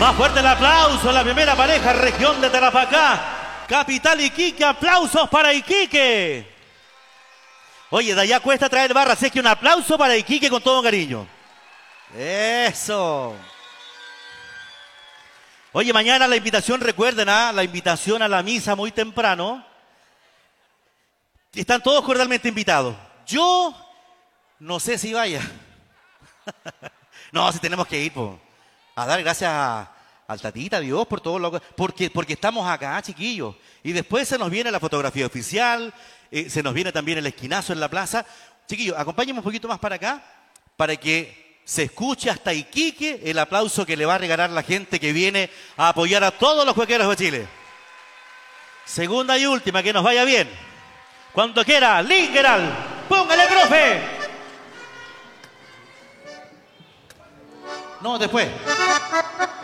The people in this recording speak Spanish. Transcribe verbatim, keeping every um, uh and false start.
Más fuerte el aplauso a la primera pareja, región de Tarapacá, capital Iquique. Aplausos para Iquique. Oye, de allá cuesta traer barra, así que un aplauso para Iquique con todo cariño. Eso. Oye, mañana la invitación, recuerden, ¿ah? La invitación a la misa muy temprano. Están todos cordialmente invitados. Yo no sé si vaya. No, si tenemos que ir, po. A dar gracias a, al tatita, a Dios, por todo lo que... Porque, porque estamos acá, chiquillos. Y después se nos viene la fotografía oficial, eh, se nos viene también el esquinazo en la plaza. Chiquillos, acompáñenme un poquito más para acá, para que se escuche hasta Iquique el aplauso que le va a regalar la gente que viene a apoyar a todos los juegueros de Chile. Segunda y última, que nos vaya bien. Cuando quiera, Lingeral, póngale, profe. No, después.